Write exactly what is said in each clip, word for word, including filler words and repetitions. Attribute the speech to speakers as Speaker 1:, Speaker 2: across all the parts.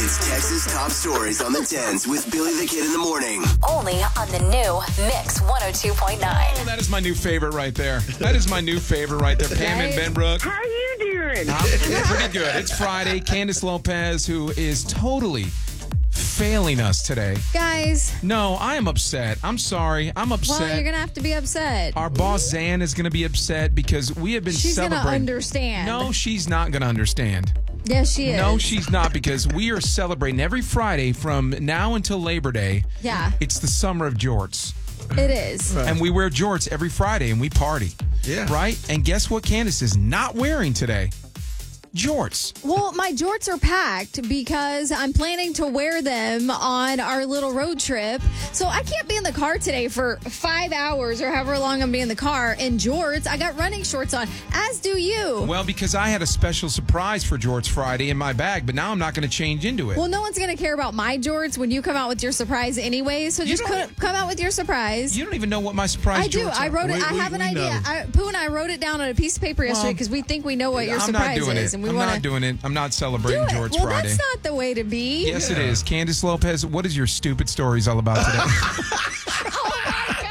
Speaker 1: It's Texas Top Stories on the tens with Billy the Kid in the morning.
Speaker 2: Only on the new Mix one oh two point nine.
Speaker 3: Oh, that is my new favorite right there. That is my new favorite right there. Pam and Benbrook.
Speaker 4: How are you doing?
Speaker 3: I'm pretty good. It's Friday. Candace Lopez, who is totally failing us today.
Speaker 5: Guys.
Speaker 3: No, I am upset. I'm sorry. I'm upset.
Speaker 5: Well, you're going to have to be upset.
Speaker 3: Our boss, Zan, is going to be upset because we have been
Speaker 5: she's
Speaker 3: celebrating.
Speaker 5: She's going to understand.
Speaker 3: No, she's not going to understand.
Speaker 5: Yes, she is.
Speaker 3: No, she's not, because we are celebrating every Friday from now until Labor Day.
Speaker 5: Yeah.
Speaker 3: It's the summer of jorts.
Speaker 5: It is.
Speaker 3: Right. And we wear jorts every Friday, and we party.
Speaker 6: Yeah.
Speaker 3: Right? And guess what Candace is not wearing today? Jorts.
Speaker 5: Well, my jorts are packed because I'm planning to wear them on our little road trip. So I can't be in the car today for five hours or however long I'm be in the car in jorts. I got running shorts on, as do you.
Speaker 3: Well, because I had a special surprise for Jorts Friday in my bag, but now I'm not going to change into it.
Speaker 5: Well, no one's going to care about my jorts when you come out with your surprise anyway. So
Speaker 3: You
Speaker 5: just
Speaker 3: don't-
Speaker 5: co- come out with your surprise.
Speaker 3: You don't even know what my surprise
Speaker 5: I do.
Speaker 3: jorts
Speaker 5: I
Speaker 3: are.
Speaker 5: wrote it.
Speaker 6: We-
Speaker 5: I
Speaker 6: we-
Speaker 5: have an
Speaker 6: we
Speaker 5: idea.
Speaker 6: know.
Speaker 5: I, Pooh and I wrote it down on a piece of paper yesterday
Speaker 3: Well,
Speaker 5: because we think we know what your
Speaker 3: I'm not
Speaker 5: surprise
Speaker 3: doing
Speaker 5: is,
Speaker 3: it.
Speaker 5: and we
Speaker 3: I'm
Speaker 5: want
Speaker 3: not
Speaker 5: to
Speaker 3: doing it. I'm not celebrating
Speaker 5: do it.
Speaker 3: Jorts
Speaker 5: Well,
Speaker 3: Friday.
Speaker 5: that's not the way to be.
Speaker 3: Yes, it is. Candace Lopez, what is your stupid stories all about today?
Speaker 5: Oh my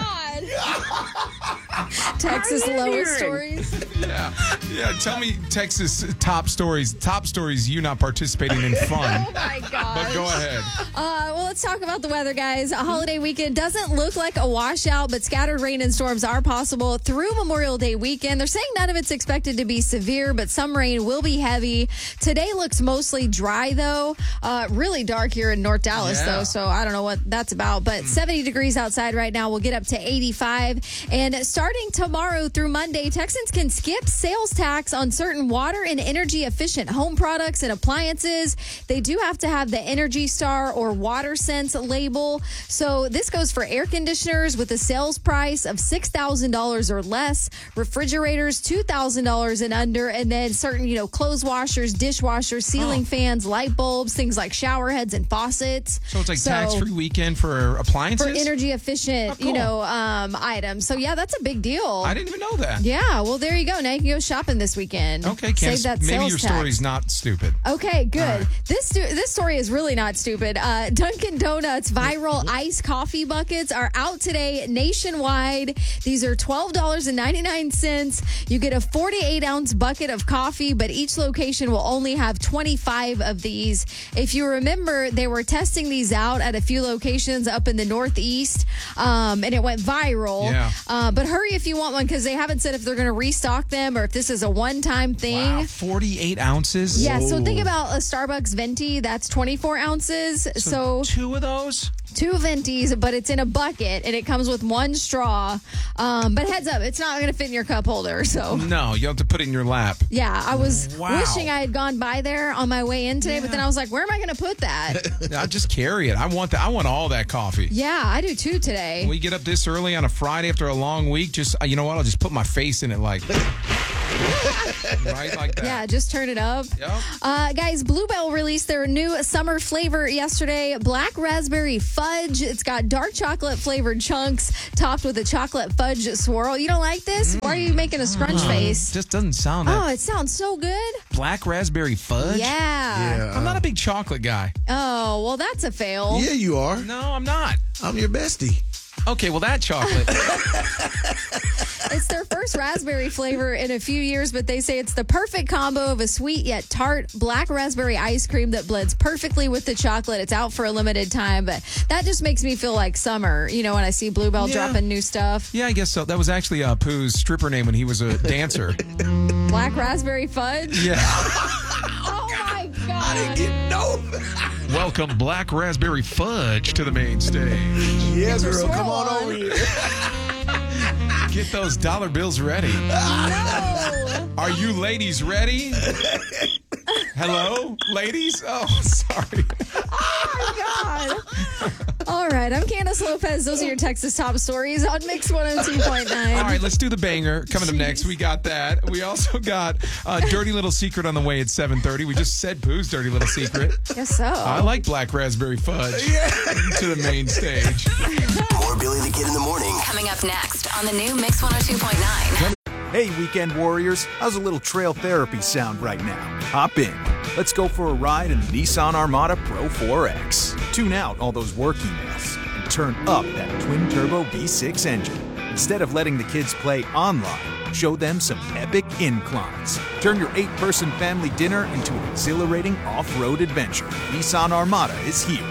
Speaker 5: God! Texas
Speaker 4: How you
Speaker 5: lowest
Speaker 4: doing?
Speaker 5: stories.
Speaker 3: yeah. Yeah. Tell me Texas top stories. Top stories you not participating in fun.
Speaker 5: Oh my God!
Speaker 3: But go ahead.
Speaker 5: Uh, well, let's talk about the weather, guys. A holiday weekend doesn't look like a washout, but scattered rain and storms are possible through Memorial Day weekend. They're saying none of it's expected to be severe, but some rain will be heavy. Today looks mostly dry, though. Uh, really dark here in North Dallas,
Speaker 3: Yeah.
Speaker 5: though, so I don't know what that's about. But seventy degrees outside right now. We'll get up to eighty-five. And starting tomorrow through Monday, Texans can skip sales tax on certain water and energy efficient home products and appliances. They do have to have the Energy Star or Water Sense label. So this goes for air conditioners with a sales price of six thousand dollars or less, refrigerators two thousand dollars and under, and then certain, you know, clothes washers, dishwashers, ceiling
Speaker 3: Oh.
Speaker 5: fans, light bulbs, things like shower heads and faucets.
Speaker 3: So it's like tax-free weekend for appliances?
Speaker 5: For energy efficient,
Speaker 3: Oh, cool.
Speaker 5: you know, um, items. So yeah, that's a big deal.
Speaker 3: I didn't even know that.
Speaker 5: Yeah, well, there you go. Now you can go shopping this weekend.
Speaker 3: Okay,
Speaker 5: Save
Speaker 3: Candace,
Speaker 5: that
Speaker 3: maybe
Speaker 5: sales
Speaker 3: your
Speaker 5: tax.
Speaker 3: story's not stupid.
Speaker 5: Okay, good.
Speaker 3: All right.
Speaker 5: This sto- this story is really not stupid. Uh, Dunkin' Donuts viral iced coffee buckets are out today nationwide. These are twelve dollars and ninety-nine cents. You get a forty-eight ounce bucket of coffee, but each location will only have twenty-five of these. If you remember, they were testing these out at a few locations up in the Northeast, um, and it went viral.
Speaker 3: Yeah.
Speaker 5: Uh, but hurry if you want one, because they haven't said if they're going to restock them or if this is a one-time thing.
Speaker 3: Wow, forty-eight ounces?
Speaker 5: Yeah, so think about a Starbucks venti. That's twenty-four ounces. So,
Speaker 3: Two of those?
Speaker 5: two ventis, but it's in a bucket and it comes with one straw. Um, but heads up, it's not going to fit in your cup holder. So,
Speaker 3: No, you have to put it in your lap.
Speaker 5: yeah, I was
Speaker 3: Wow.
Speaker 5: wishing I had gone by there on my way in today, but then I was like, where am I going to put that?
Speaker 3: I'll just carry it. I want that. I want all that coffee.
Speaker 5: Yeah, I do too today.
Speaker 3: We get up this early on a Friday after a long week. Just uh, you know what? I'll just put my face in it, like right, like that.
Speaker 5: Yeah, just turn it up.
Speaker 3: Yep.
Speaker 5: Uh, guys, Bluebell released their new summer flavor yesterday, black raspberry fudge. It's got dark chocolate flavored chunks topped with a chocolate fudge swirl. You don't like this? Why are you making a scrunch face?
Speaker 3: Just doesn't sound
Speaker 5: Oh,
Speaker 3: that
Speaker 5: it sounds so good.
Speaker 3: black raspberry fudge.
Speaker 5: Yeah.
Speaker 6: Yeah.
Speaker 3: I'm not a big chocolate guy.
Speaker 5: Oh, well, that's a fail.
Speaker 6: Yeah, you are.
Speaker 3: No, I'm not.
Speaker 6: I'm your bestie.
Speaker 3: Okay, well that chocolate.
Speaker 5: It's their first raspberry flavor in a few years, but they say it's the perfect combo of a sweet yet tart black raspberry ice cream that blends perfectly with the chocolate. It's out for a limited time, but that just makes me feel like summer, you know, when I see Bluebell
Speaker 3: Yeah.
Speaker 5: dropping new stuff.
Speaker 3: Yeah, I guess so. That was actually uh, Pooh's stripper name when he was a dancer.
Speaker 5: Black raspberry fudge.
Speaker 3: Yeah.
Speaker 5: Oh, my God.
Speaker 6: I didn't get no.
Speaker 3: Welcome, Black Raspberry Fudge, to the main stage.
Speaker 6: Yeah,
Speaker 5: your
Speaker 6: girl, come
Speaker 5: swirl
Speaker 6: on
Speaker 5: on.
Speaker 6: over here.
Speaker 3: Get those dollar bills ready.
Speaker 5: No.
Speaker 3: Are you ladies ready? Hello, ladies? Oh, sorry.
Speaker 5: God. All right, I'm Candace Lopez. Those are your Texas top stories on Mix one oh two point nine.
Speaker 3: All right, let's do the banger. Coming up next, we got that. We also got a dirty little secret on the way at seven thirty. We just said Pooh's dirty little secret.
Speaker 5: Guess so.
Speaker 3: I like black raspberry fudge. To the main stage.
Speaker 1: More Billy the Kid in the morning.
Speaker 2: Coming up next on the new Mix one oh two point nine.
Speaker 7: Hey, weekend warriors, how's a little trail therapy sound right now? Hop in.
Speaker 4: Let's go for a ride in the Nissan Armada Pro four X. Tune out all those work emails and turn up that twin-turbo V six engine. Instead of letting the kids play online, show them some epic inclines. Turn your eight-person family dinner into an exhilarating off-road adventure. Nissan Armada is here.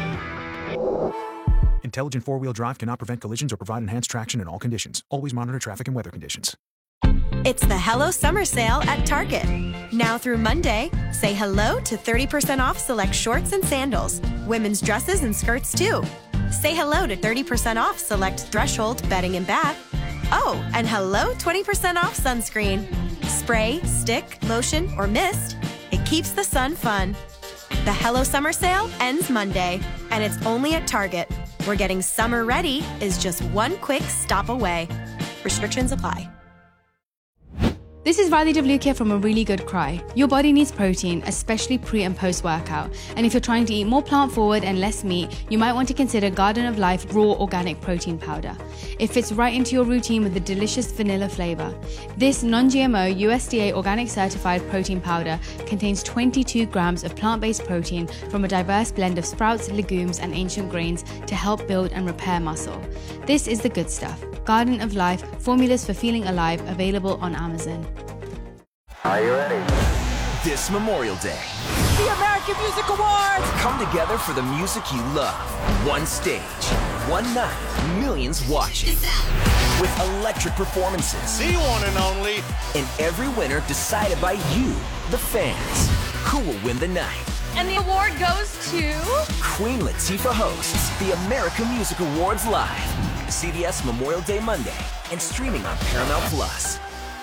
Speaker 4: Intelligent four-wheel drive cannot prevent collisions or provide enhanced traction in all conditions. Always monitor traffic and weather conditions.
Speaker 7: It's the Hello Summer Sale at Target. Now through Monday, say hello to thirty percent off select shorts and sandals. Women's dresses and skirts, too. Say hello to thirty percent off select Threshold bedding and bath. Oh, and hello twenty percent off sunscreen. Spray, stick, lotion, or mist. It keeps the sun fun. The Hello Summer Sale ends Monday, and it's only at Target, where getting summer ready is just one quick stop away. Restrictions apply.
Speaker 8: This is Riley Devlukia from A Really Good Cry. Your body needs protein, especially pre and post workout. And if you're trying to eat more plant forward and less meat, you might want to consider Garden of Life Raw Organic Protein Powder. It fits right into your routine with a delicious vanilla flavor. This non-G M O U S D A organic certified protein powder contains twenty-two grams of plant-based protein from a diverse blend of sprouts, legumes, and ancient grains to help build and repair muscle. This is the good stuff. Garden of Life, formulas for feeling alive, available on Amazon.
Speaker 1: Are you ready? This Memorial Day,
Speaker 9: the American Music Awards
Speaker 1: come together for the music you love. One stage, one night, millions watching. With electric performances.
Speaker 6: The one and only.
Speaker 1: And every winner decided by you, the fans. Who will win the night?
Speaker 9: And the award goes to...
Speaker 1: Queen Latifah hosts the American Music Awards live. C B S Memorial Day Monday and streaming on Paramount Plus.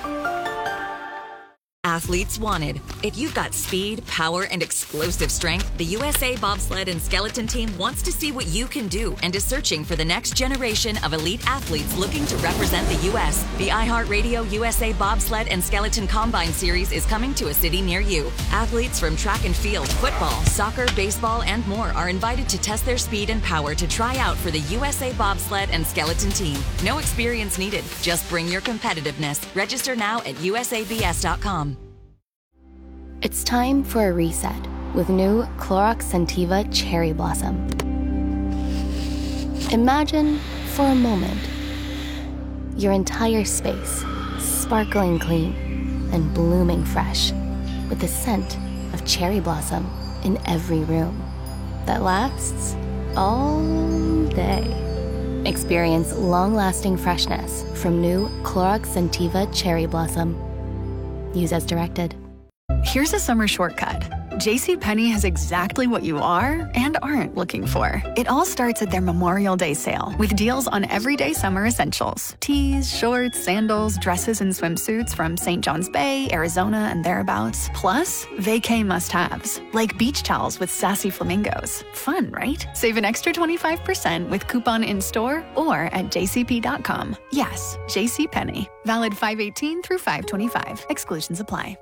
Speaker 10: Athletes wanted. If you've got speed, power, and explosive strength, the U S A Bobsled and Skeleton Team wants to see what you can do and is searching for the next generation of elite athletes looking to represent the U S The iHeartRadio U S A Bobsled and Skeleton Combine Series is coming to a city near you. Athletes from track and field, football, soccer, baseball, and more are invited to test their speed and power to try out for the U S A Bobsled and Skeleton Team. No experience needed. Just bring your competitiveness. Register now at U S A B S dot com.
Speaker 11: It's time for a reset with new Clorox Scentiva Cherry Blossom. Imagine, for a moment, your entire space sparkling clean and blooming fresh with the scent of cherry blossom in every room that lasts all day. Experience long-lasting freshness from new Clorox Scentiva Cherry Blossom. Use as directed.
Speaker 12: Here's a summer shortcut. JCPenney has exactly what you are and aren't looking for. It all starts at their Memorial Day sale with deals on everyday summer essentials. Tees, shorts, sandals, dresses, and swimsuits from Saint John's Bay, Arizona, and thereabouts. Plus, vacay must-haves, like beach towels with sassy flamingos. Fun, right? Save an extra twenty-five percent with coupon in-store or at j c p dot com. Yes, JCPenney. Valid five eighteen through five twenty-five. Exclusions apply.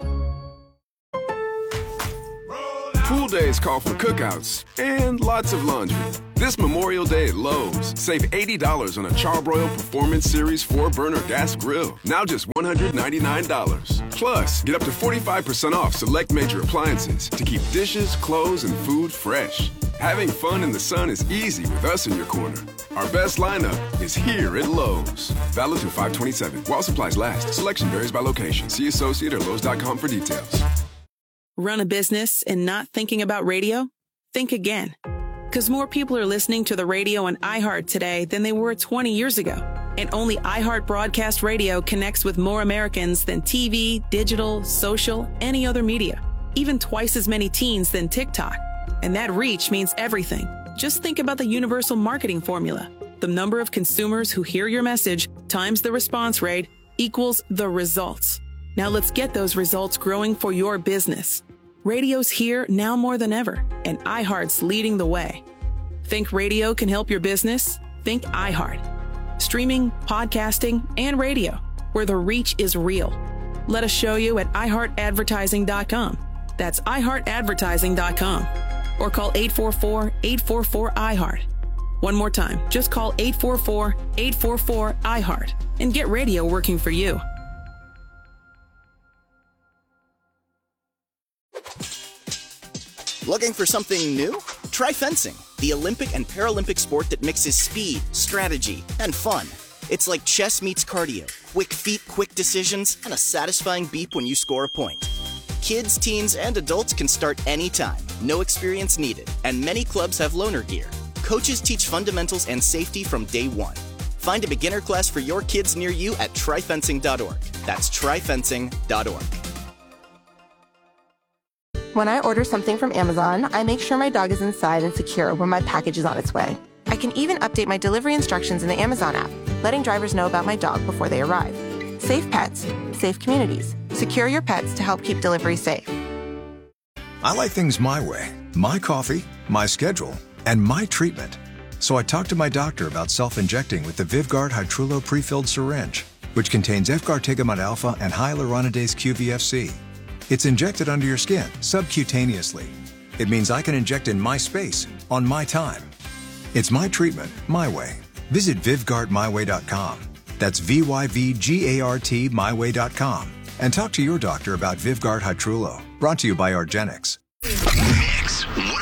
Speaker 13: Pool days call for cookouts and lots of laundry. This Memorial Day at Lowe's, save eighty dollars on a Charbroil Performance Series four burner gas grill. Now just one hundred ninety-nine dollars. Plus, get up to forty-five percent off select major appliances to keep dishes, clothes, and food fresh. Having fun in the sun is easy with us in your corner. Our best lineup is here at Lowe's. Valid through five twenty-seven. While supplies last. Selection varies by location. See associate or lowes dot com for details.
Speaker 14: Run a business and not thinking about radio? Think again. Because more people are listening to the radio on iHeart today than they were twenty years ago. And only iHeart Broadcast Radio connects with more Americans than T V, digital, social, any other media. Even twice as many teens than TikTok. And that reach means everything. Just think about the universal marketing formula. The number of consumers who hear your message times the response rate equals the results. Now let's get those results growing for your business. Radio's here now more than ever, and iHeart's leading the way. Think radio can help your business? Think iHeart. Streaming, podcasting, and radio, where the reach is real. Let us show you at i heart advertising dot com. That's i heart advertising dot com. Or call eight four four, eight four four, I heart. One more time, just call eight four four, eight four four, I heart and get radio working for you.
Speaker 15: Looking for something new? Try fencing, the Olympic and Paralympic sport that mixes speed, strategy, and fun. It's like chess meets cardio, quick feet, quick decisions, and a satisfying beep when you score a point. Kids, teens, and adults can start anytime, no experience needed, and many clubs have loaner gear. Coaches teach fundamentals and safety from day one. Find a beginner class for your kids near you at try fencing dot org. That's try fencing dot org.
Speaker 16: When I order something from Amazon, I make sure my dog is inside and secure when my package is on its way. I can even update my delivery instructions in the Amazon app, letting drivers know about my dog before they arrive. Safe pets, safe communities. Secure your pets to help keep delivery safe.
Speaker 17: I like things my way. My coffee, my schedule, and my treatment. So I talked to my doctor about self-injecting with the Vyvgart Hytrulo pre-filled syringe, which contains efgartigimod alpha and hyaluronidase Q V F C. It's injected under your skin, subcutaneously. It means I can inject in my space, on my time. It's my treatment, my way. Visit Vyvgart my way dot com. That's V Y V G A R T my way dot com. And talk to your doctor about Vyvgart Hytrulo. Brought to you by Argenix.
Speaker 1: Mix